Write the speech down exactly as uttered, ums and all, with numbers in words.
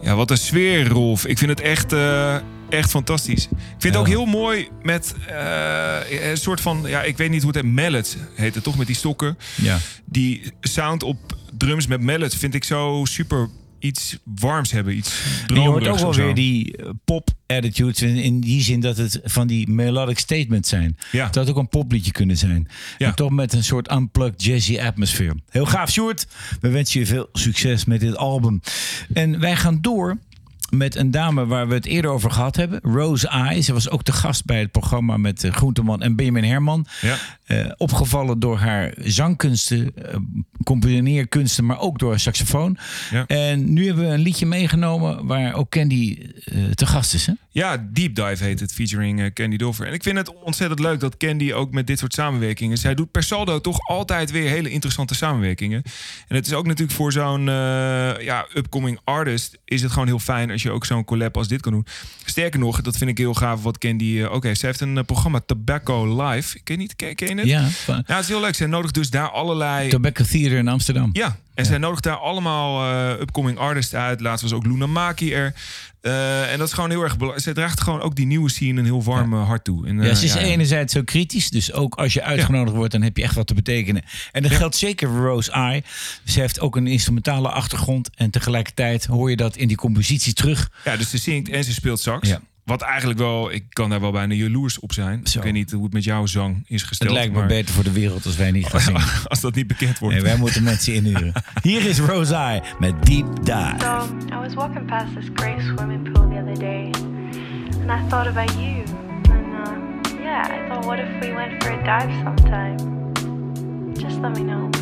Ja, wat een sfeer, Rolf. Ik vind het echt, uh, echt fantastisch. Ik vind het ja. ook heel mooi met uh, een soort van... Ja, ik weet niet hoe het heet. Mallet heet het toch, met die stokken. Ja. Die sound op drums met mallet vind ik zo super... iets warms hebben, iets dromerigs. Je hoort ook wel weer die pop-attitudes in, in die zin dat het van die melodic statements zijn. Ja. Het had ook een popliedje kunnen zijn. Ja. En toch met een soort unplugged jazzy atmosfeer. Heel gaaf, Sjoerd. We wensen je veel succes met dit album. En wij gaan door met een dame waar we het eerder over gehad hebben. Rose Eye. Ze was ook de gast bij het programma met uh, Groenteman en Benjamin Herman. Ja. Uh, opgevallen door haar zangkunsten, uh, componeerkunsten, maar ook door haar saxofoon. Ja. En nu hebben we een liedje meegenomen waar ook Candy uh, te gast is, hè? Ja, Deep Dive heet het, featuring uh, Candy Doffer. En ik vind het ontzettend leuk dat Candy ook met dit soort samenwerkingen... Zij doet per saldo toch altijd weer hele interessante samenwerkingen. En het is ook natuurlijk voor zo'n uh, ja, upcoming artist... is het gewoon heel fijn als je ook zo'n collab als dit kan doen. Sterker nog, dat vind ik heel gaaf wat Candy uh, ook heeft. Ze heeft een uh, programma Tobacco Live. Ken je niet? Ken, ken je het? Ja. Ja, het is heel leuk. Zij nodigt dus daar allerlei... Tobacco Theater in Amsterdam. Ja, en ja. zij nodigt daar allemaal uh, upcoming artists uit. Laatst was ook Luna Maki er. Uh, en dat is gewoon heel erg belangrijk. Zij draagt gewoon ook die nieuwe scene een heel warm ja. hart toe. En, uh, ja, ze is ja, enerzijds zo kritisch. Dus ook als je uitgenodigd ja. wordt, dan heb je echt wat te betekenen. En dat ja. geldt zeker voor Rose Eye. Ze heeft ook een instrumentale achtergrond. En tegelijkertijd hoor je dat in die compositie terug. Ja, dus ze zingt en ze speelt sax. Ja. Wat eigenlijk wel, ik kan daar wel bijna jaloers op zijn. Zo. Ik weet niet hoe het met jouw zang is gesteld. Het lijkt me maar... beter voor de wereld als wij niet gaan zingen. Als dat niet bekend wordt. Nee, wij moeten mensen inhuren. Hier is Rose Eye met Deep Dive. So, I was walking past this great swimming pool the other day. And I thought about you. And uh, yeah, I thought, what if we went for a dive sometime? Just let me know.